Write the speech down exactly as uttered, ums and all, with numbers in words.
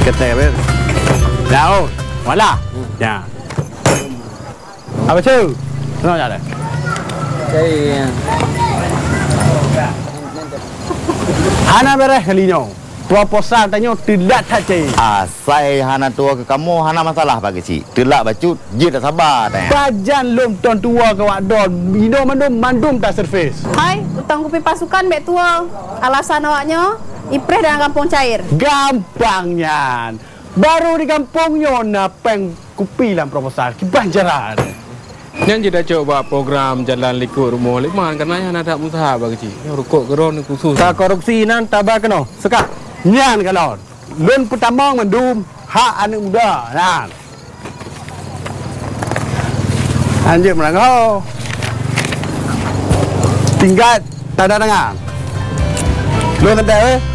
Kata apa? Dah, malah. Ya. Apa tu? Kenapa ada? Saya Hana beres kali ni. Tua posal tanya tidak tak cai. Ah, saya hana tua ke kamu hana masalah pagi cik. Telak bacut, dia tak sabar tanya. Bajan lom tuan tua ke wak don. Minum mandum mandum tak servis. Hai, utang kopi pasukan bek tua. Alasan awaknya Ipres dalam kampung cair. Gampangnya. Baru di kampungnya napeng kupi dalam proposal. Kebanjaran. yang kita coba program jalan likur rumah liman karena yang ada usaha bagi cik. Yang rukuk geron khusus. Tak korupsi nan tabak kena. Sekak. Nyan kalon. Lun pertama mendum hak anak muda. Nan. Anjir melangau. Tinggal tak ada dengar. Lun ada eh.